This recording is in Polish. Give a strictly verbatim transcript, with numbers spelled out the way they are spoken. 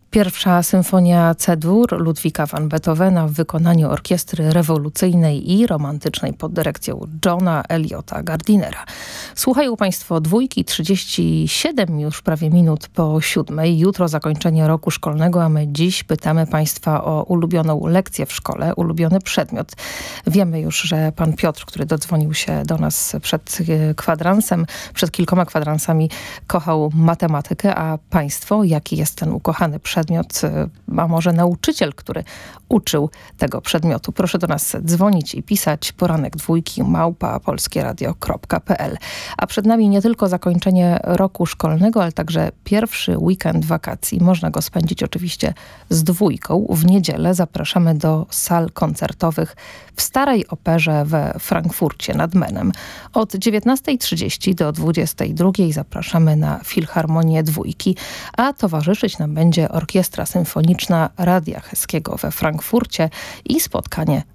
Pierwsza symfonia C-dur Ludwika van Beethovena w wykonaniu orkiestry rewolucyjnej i romantycznej pod dyrekcją Johna Eliota Gardinera. Słuchają Państwo dwójki, trzydzieści siedem już prawie minut po siódmej. Jutro zakończenie roku szkolnego, a my dziś pytamy Państwa o ulubioną lekcję w szkole, ulubiony przedmiot. Wiemy już, że pan Piotr, który dodzwonił się do nas przed kwadransem, przed kilkoma kwadransami, kochał matematykę, a Państwo, jaki jest ten ukochany przedmiot? Przedmiot, a może nauczyciel, który uczył tego przedmiotu. Proszę do nas dzwonić i pisać poranek dwójki małpa polskieradio kropka p l. A przed nami nie tylko zakończenie roku szkolnego, ale także pierwszy weekend wakacji. Można go spędzić oczywiście z dwójką. W niedzielę zapraszamy do sal koncertowych w Starej Operze we Frankfurcie nad Menem. Od dziewiętnastej trzydzieści do dwudziestej drugiej zapraszamy na Filharmonię Dwójki, a towarzyszyć nam będzie Orkiestra Symfoniczna Radia Cheskiego we Frankfurcie i spotkanie